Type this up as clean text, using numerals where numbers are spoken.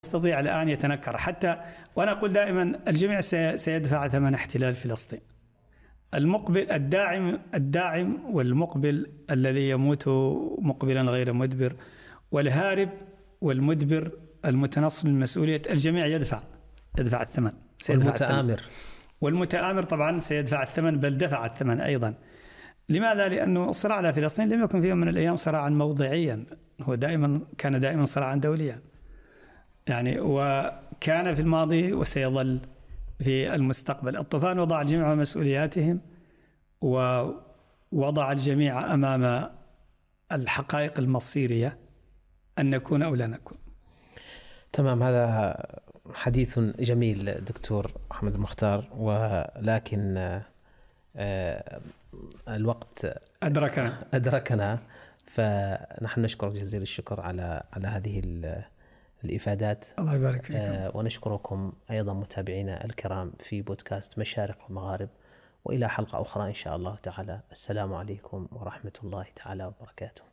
يستطيع الآن يتنكر حتى، وأنا أقول دائما الجميع سيدفع ثمن احتلال فلسطين. المقبل الداعم والمقبل الذي يموت مقبلا غير مدبر، والهارب والمدبر المتنصل من المسؤولية، الجميع يدفع الثمن. والمتآمر طبعا سيدفع الثمن، بل دفع الثمن أيضا. لماذا؟ لأنه الصراع على فلسطين لم يكن في يوم من الأيام صراعا موضعيا، هو كان دائما صراعا دوليا يعني، وكان في الماضي وسيظل في المستقبل. الطوفان وضع الجميع مسؤولياتهم، ووضع الجميع أمام الحقائق المصيرية أن نكون أو لا نكون. تمام، هذا حديث جميل دكتور محمد المختار، ولكن الوقت أدركنا، فنحن نشكرك جزيل الشكر على هذه الإفادات. الله يبارك فيكم. ونشكركم أيضا متابعينا الكرام في بودكاست مشارق ومغارب، وإلى حلقة أخرى إن شاء الله تعالى. السلام عليكم ورحمة الله تعالى وبركاته.